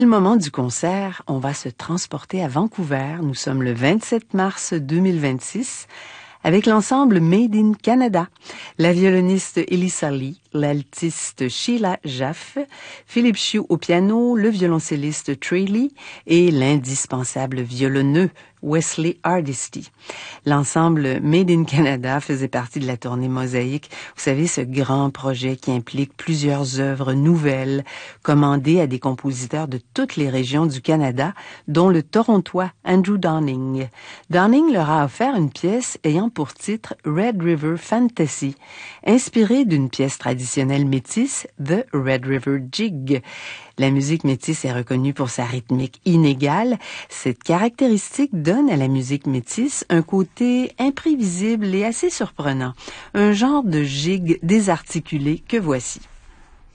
Le moment du concert, on va se transporter à Vancouver. Nous sommes le 27 mars 2026 avec l'ensemble Made in Canada. La violoniste Elissa Lee, l'altiste Sheila Jaffe, Philippe Chiu au piano, le violoncelliste Trey Lee et l'indispensable violonneux Wesley Hardesty. L'ensemble Made in Canada faisait partie de la tournée Mosaïque. Vous savez, ce grand projet qui implique plusieurs œuvres nouvelles commandées à des compositeurs de toutes les régions du Canada, dont le Torontois Andrew Downing. Downing leur a offert une pièce ayant pour titre Red River Fantasy, inspirée d'une pièce traditionnelle métisse, The Red River Jig. La musique métisse est reconnue pour sa rythmique inégale. Cette caractéristique donne à la musique métisse un côté imprévisible et assez surprenant, un genre de gigue désarticulé que voici.